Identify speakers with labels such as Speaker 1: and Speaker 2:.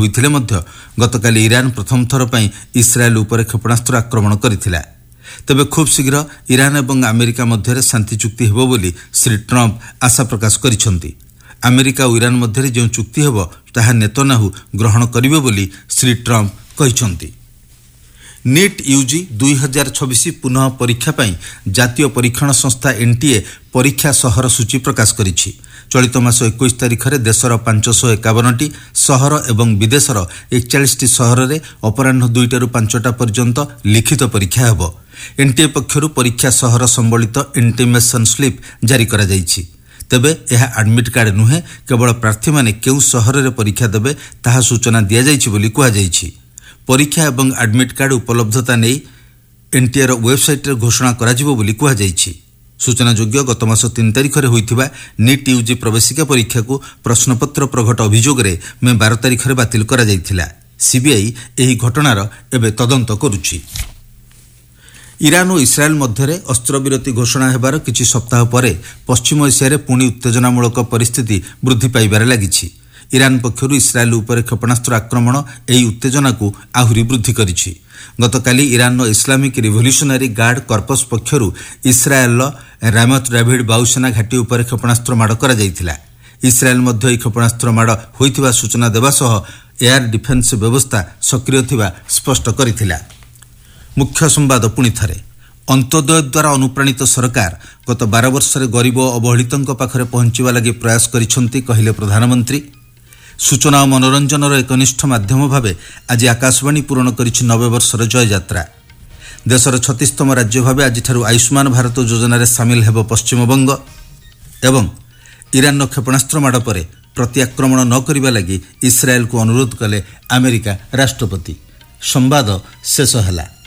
Speaker 1: ହୋଇଥିଲେ ମଧ୍ୟ ଗତକାଲି ଇରାନ ପ୍ରଥମ ଥର ପାଇଁ ଇସ୍ରାଏଲ ଉପରେ କ୍ଷେପଣାସ୍ତ୍ର ଆକ୍ରମଣ କରିଥିଲା। ତେବେ ଖୁବ୍ ଶୀଘ୍ର ଇରାନ ଏବଂ ଆମେରିକା ମଧ୍ୟରେ ଶାନ୍ତି ଚୁକ୍ତି ହେବ ବୋଲି ଶ୍ରୀ ଟ୍ରମ୍ପ ଆଶା ପ୍ରକାଶ କରିଛନ୍ତି। ଆମେରିକା ଓ ଇରାନ ମଧ୍ୟରେ ଯେଉଁ ଚୁକ୍ତି ହେବ ତାହା ନେତନ୍ୟାହୁ ଗ୍ରହଣ କରିବେ ବୋଲି ଶ୍ରୀ ଟ୍ରମ୍ପ କହିଛନ୍ତି। ନିଟ୍ ୟୁଜି 2026 ପୁନଃ ପରୀକ୍ଷା ପାଇଁ ଜାତୀୟ ପରୀକ୍ଷଣ ସଂସ୍ଥା ଏନ୍ଟିଏ ପରୀକ୍ଷା ସହର ସୂଚୀ ପ୍ରକାଶ କରିଛି। ଚଳିତ ମାସ 21 ତାରିଖରେ ଦେଶର 551ଟି ସହର ଏବଂ ବିଦେଶର 41ଟି ସହରରେ ଅପରାହ୍ନ 2ଟାରୁ 5ଟା ପର୍ଯ୍ୟନ୍ତ ଲିଖିତ ପରୀକ୍ଷା ହେବ। ଏନ୍ଟିଏ ପକ୍ଷରୁ ପରୀକ୍ଷା ସହର ସମ୍ବଳିତ ଇଣ୍ଟିମେସନ୍ ସ୍ଲିପ୍ ଜାରି କରାଯାଇଛି। ତେବେ ଏହା ଆଡମିଟ୍ କାର୍ଡ ନୁହେଁ, କେବଳ ପ୍ରାର୍ଥୀମାନେ କେଉଁ ସହରରେ ପରୀକ୍ଷା ଦେବେ ତାହା ସୂଚନା ଦିଆଯାଇଛି ବୋଲି କୁହାଯାଇଛି। ପରୀକ୍ଷା ଏବଂ ଆଡମିଟ୍ କାର୍ଡ ଉପଲବ୍ଧତା ନେଇ ଏନ୍ଟିଏର ୱେବସାଇଟ୍ରେ ଘୋଷଣା କରାଯିବ ବୋଲି କୁହାଯାଇଛି। ସୂଚନାଯୋଗ୍ୟ ଗତ ମାସ 3 ତାରିଖରେ ହୋଇଥିବା ନିଟ୍ ୟୁଜି ପ୍ରବେଶିକା ପରୀକ୍ଷାକୁ ପ୍ରଶ୍ନପତ୍ର ପ୍ରଘଟ ଅଭିଯୋଗରେ ମେ 12 ତାରିଖରେ ବାତିଲ କରାଯାଇଥିଲା। ସିବିଆଇ ଏହି ଘଟଣାର ଏବେ ତଦନ୍ତ କରୁଛି। ଇରାନ ଓ ଇସ୍ରାଏଲ ମଧ୍ୟରେ ଅସ୍ତ୍ରବିରତି ଘୋଷଣା ହେବାର କିଛି ସପ୍ତାହ ପରେ ପଶ୍ଚିମ ଏସିଆରେ ପୁଣି ଉତ୍ତେଜନାମୂଳକ ପରିସ୍ଥିତି ବୃଦ୍ଧି ପାଇବାରେ ଲାଗିଛି। ଇରାନ ପକ୍ଷରୁ ଇସ୍ରାଏଲ ଉପରେ କ୍ଷେପଣାସ୍ତ୍ର ଆକ୍ରମଣ ଏହି ଉତ୍ତେଜନାକୁ ଆହୁରି ବୃଦ୍ଧି କରିଛି। ଗତକାଲି ଇରାନର ଇସଲାମିକ୍ ରିଭଲ୍ୟୁସନାରୀ ଗାର୍ଡ କର୍ପସ୍ ପକ୍ଷରୁ ଇସ୍ରାଏଲର ରାମତ୍ ଡାଭିଡ୍ ବାୟୁସେନା ଘାଟି ଉପରେ କ୍ଷେପଣାସ୍ତ୍ର ମାଡ଼ କରାଯାଇଥିଲା। ଇସ୍ରାଏଲ ମଧ୍ୟ ଏହି କ୍ଷେପଣାସ୍ତ୍ର ମାଡ଼ ହୋଇଥିବା ସୂଚନା ଦେବା ସହ ଏୟାର ଡିଫେନ୍ସ ବ୍ୟବସ୍ଥା ସକ୍ରିୟ ଥିବା ସ୍ପଷ୍ଟ କରିଥିଲା। ମୁଖ୍ୟ ସମ୍ବାଦ ପୁଣି ଥରେ। ଅନ୍ତୋଦୟ ଦ୍ୱାରା ଅନୁପ୍ରାଣିତ ସରକାର ଗତ 12 ବର୍ଷରେ ଗରିବ ଓ ଅବହେଳିତଙ୍କ ପାଖରେ ପହଞ୍ଚିବା ଲାଗି ପ୍ରୟାସ କରିଛନ୍ତି କହିଲେ ପ୍ରଧାନମନ୍ତ୍ରୀ। ସୂଚନା ଓ ମନୋରଞ୍ଜନର ଏକନିଷ୍ଠ ମାଧ୍ୟମ ଭାବେ ଆଜି ଆକାଶବାଣୀ ପୂରଣ କରିଛି 90 ବର୍ଷର ଜୟଯାତ୍ରା। ଦେଶର 36ତମ ରାଜ୍ୟ ଭାବେ ଆଜିଠାରୁ ଆୟୁଷ୍ମାନ ଭାରତ ଯୋଜନାରେ ସାମିଲ ହେବ ପଶ୍ଚିମବଙ୍ଗ। ଏବଂ ଇରାନର କ୍ଷେପଣାସ୍ତ୍ର ମାଡ଼ ପରେ ପ୍ରତି ଆକ୍ରମଣ ନ କରିବା ଲାଗି ଇସ୍ରାଏଲକୁ ଅନୁରୋଧ କଲେ ଆମେରିକା ରାଷ୍ଟ୍ରପତି। ସମ୍ବାଦ ଶେଷ ହେଲା।